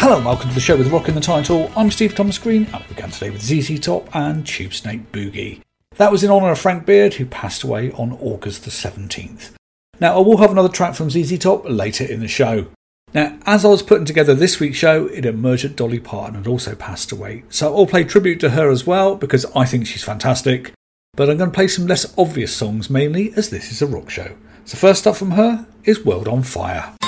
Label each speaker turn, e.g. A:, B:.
A: Hello and welcome to the show with Rock in the Title. I'm Steve Thomas Green and we began today with ZZ Top and Tube Snake Boogie. That was in honour of Frank Beard, who passed away on August the 17th. Now, I will have another track from ZZ Top later in the show. Now, as I was putting together this week's show, it emerged that Dolly Parton had also passed away. So I'll play tribute to her as well, because I think she's fantastic. But I'm going to play some less obvious songs mainly, as this is a rock show. So first up from her is World on Fire.